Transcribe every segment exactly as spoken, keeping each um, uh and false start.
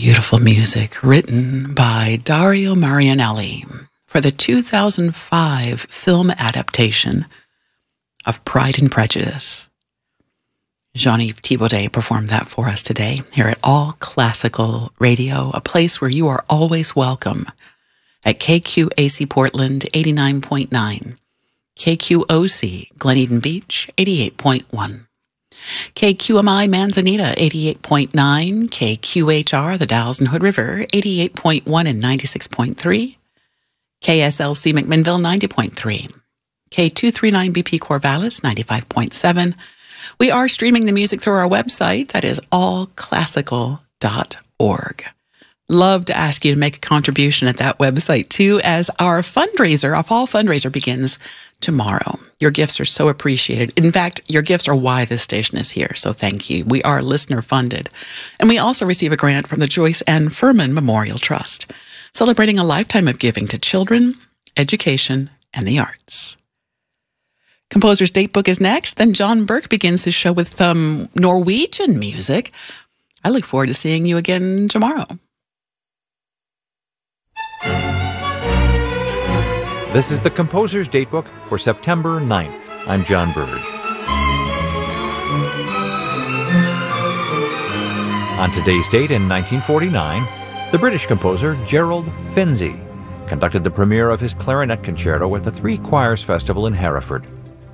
Beautiful music written by Dario Marianelli for the two thousand five film adaptation of Pride and Prejudice. Jean-Yves Thibaudet performed that for us today here at All Classical Radio, a place where you are always welcome at K Q A C Portland eighty-nine point nine, K Q O C Glen Eden Beach eighty-eight point one, K Q M I Manzanita eighty-eight point nine, K Q H R the Dalles and Hood River eighty-eight point one and ninety-six point three, K S L C McMinnville ninety point three, K two thirty-nine B P Corvallis ninety-five point seven. We are streaming the music through our website, that is all classical dot org. Love to ask you to make a contribution at that website too, as our fundraiser, our fall fundraiser begins tomorrow. Your gifts are so appreciated. In fact, your gifts are why this station is here, so thank you. We are listener funded. And we also receive a grant from the Joyce N. Furman Memorial Trust, celebrating a lifetime of giving to children, education, and the arts. Composer's Datebook is next, then John Burke begins his show with some Norwegian music. I look forward to seeing you again tomorrow. This is the Composer's Datebook for September ninth. I'm John Bird. On today's date in nineteen forty-nine, the British composer Gerald Finzi conducted the premiere of his clarinet concerto at the Three Choirs Festival in Hereford.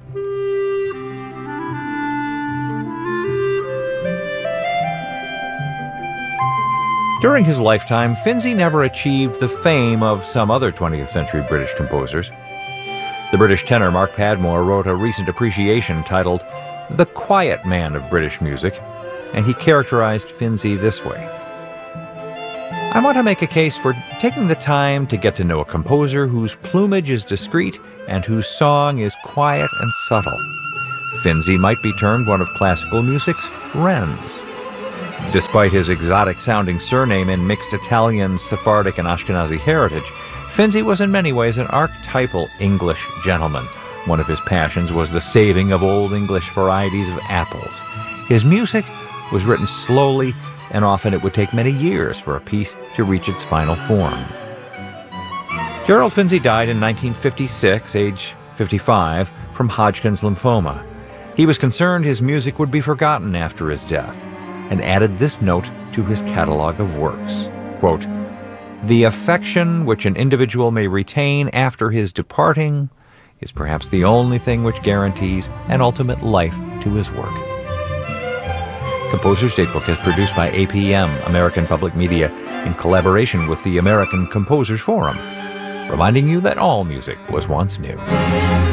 During his lifetime, Finzi never achieved the fame of some other twentieth century British composers. The British tenor Mark Padmore wrote a recent appreciation titled "The Quiet Man of British Music," and he characterized Finzi this way: "I want to make a case for taking the time to get to know a composer whose plumage is discreet and whose song is quiet and subtle. Finzi might be termed one of classical music's wrens." Despite his exotic-sounding surname and mixed Italian, Sephardic, and Ashkenazi heritage, Finzi was in many ways an archetypal English gentleman. One of his passions was the saving of Old English varieties of apples. His music was written slowly, and often it would take many years for a piece to reach its final form. Gerald Finzi died in nineteen fifty-six, age fifty-five, from Hodgkin's lymphoma. He was concerned his music would be forgotten after his death, and added this note to his catalog of works, quote, "The affection which an individual may retain after his departing is perhaps the only thing which guarantees an ultimate life to his work." Composer's Datebook is produced by A P M, American Public Media, in collaboration with the American Composers Forum, reminding you that all music was once new.